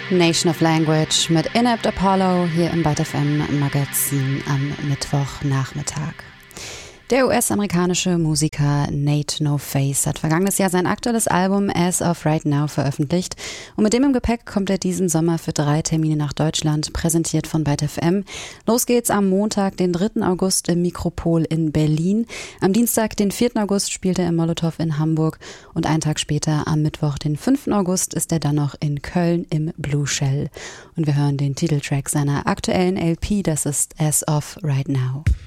Nation of Language mit Inept Apollo hier im Byte FM Magazin am Mittwochnachmittag. Der US-amerikanische Musiker Nate No Face hat vergangenes Jahr sein aktuelles Album As of Right Now veröffentlicht und mit dem im Gepäck kommt er diesen Sommer für 3 Termine nach Deutschland, präsentiert von Byte FM. Los geht's am Montag, den 3. August im Mikropol in Berlin. Am Dienstag, den 4. August spielt er im Molotow in Hamburg und einen Tag später, am Mittwoch, den 5. August, ist er dann noch in Köln im Blue Shell. Und wir hören den Titeltrack seiner aktuellen LP, das ist As of Right Now.